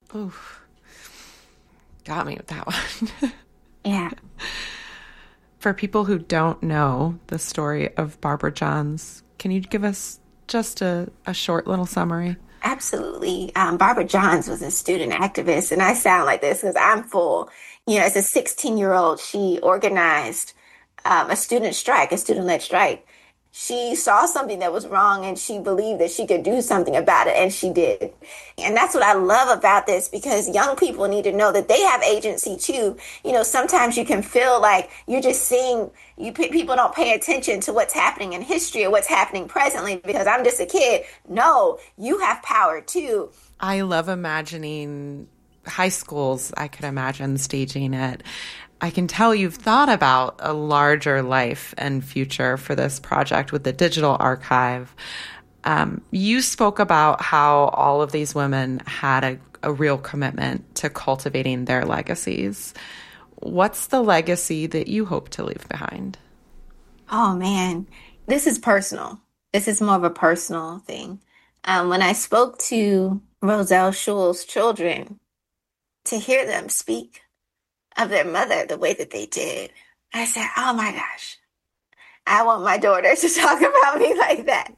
Oof. Got me with that one. Yeah. For people who don't know the story of Barbara Johns, can you give us just a short little summary? Absolutely. Barbara Johns was a student activist, and I sound like this because I'm full. As a 16-year-old, she organized a student strike, a student-led strike. She saw something that was wrong and she believed that she could do something about it, and she did. And that's what I love about this, because young people need to know that they have agency too. Sometimes you can feel like you're just seeing, people don't pay attention to what's happening in history or what's happening presently because I'm just a kid. No, you have power too. I love imagining high schools. I could imagine staging it. I can tell you've thought about a larger life and future for this project with the digital archive. You spoke about how all of these women had a real commitment to cultivating their legacies. What's the legacy that you hope to leave behind? Oh man, this is personal. This is more of a personal thing. When I spoke to Roselle Schull's children, to hear them speak of their mother the way that they did, I said, oh my gosh, I want my daughter to talk about me like that,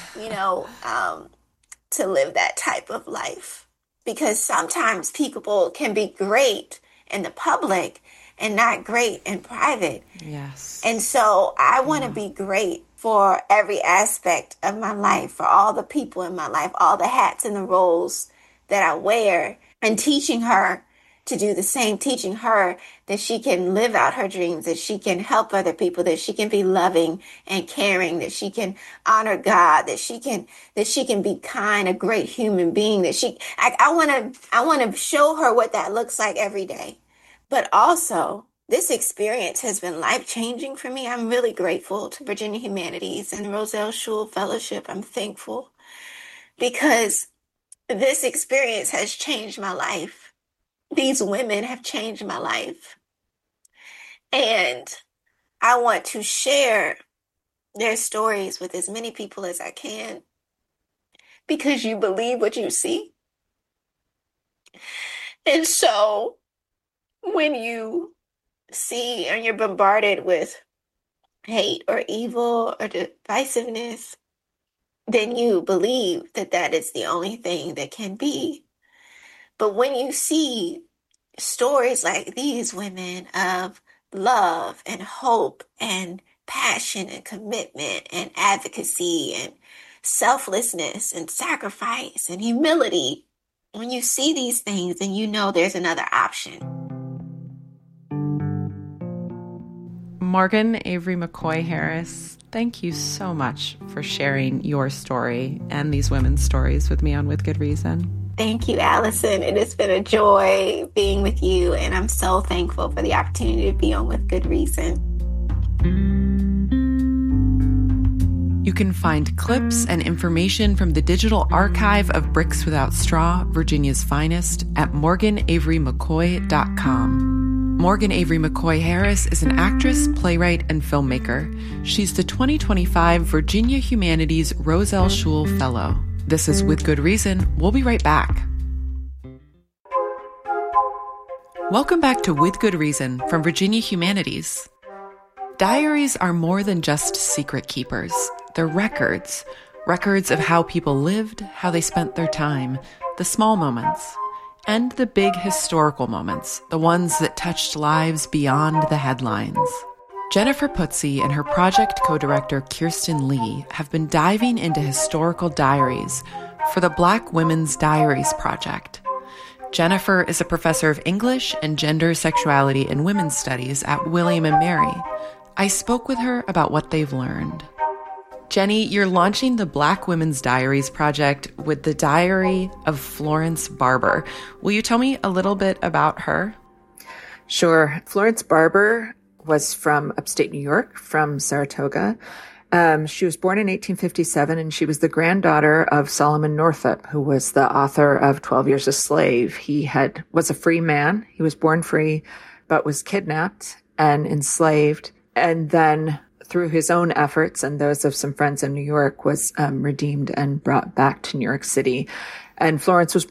to live that type of life. Because sometimes people can be great in the public and not great in private. Yes. And so I want to be great for every aspect of my life, for all the people in my life, all the hats and the roles that I wear, and teaching her to do the same, teaching her that she can live out her dreams, that she can help other people, that she can be loving and caring, that she can honor God, that she can be kind, a great human being, I want to show her what that looks like every day. But also, this experience has been life-changing for me. I'm really grateful to Virginia Humanities and the Roselle Schull Fellowship. I'm thankful because this experience has changed my life. These women have changed my life. And I want to share their stories with as many people as I can, because you believe what you see. And so when you see and you're bombarded with hate or evil or divisiveness, then you believe that that is the only thing that can be. But when you see stories like these women of love and hope and passion and commitment and advocacy and selflessness and sacrifice and humility, when you see these things, then you know there's another option. Morgan Avery McCoy Harris, thank you so much for sharing your story and these women's stories with me on With Good Reason. Thank you, Allison. It has been a joy being with you, and I'm so thankful for the opportunity to be on With Good Reason. You can find clips and information from the digital archive of Bricks Without Straw, Virginia's finest, at morganaverymccoy.com. Morgan Avery McCoy Harris is an actress, playwright, and filmmaker. She's the 2025 Virginia Humanities Roselle Schull Fellow. This is With Good Reason. We'll be right back. Welcome back to With Good Reason from Virginia Humanities. Diaries are more than just secret keepers. They're records. Records of how people lived, how they spent their time, the small moments, and the big historical moments, the ones that touched lives beyond the headlines. Jennifer Putzi and her project co-director Kirsten Lee have been diving into historical diaries for the Black Women's Diaries Project. Jennifer is a professor of English and gender, sexuality, and women's studies at William & Mary. I spoke with her about what they've learned. Jenny, you're launching the Black Women's Diaries Project with the diary of Florence Barber. Will you tell me a little bit about her? Sure. Florence Barber was from upstate New York, from Saratoga. She was born in 1857, and she was the granddaughter of Solomon Northup, who was the author of 12 Years a Slave. He was a free man. He was born free, but was kidnapped and enslaved, and then through his own efforts and those of some friends in New York was redeemed and brought back to New York City. And Florence was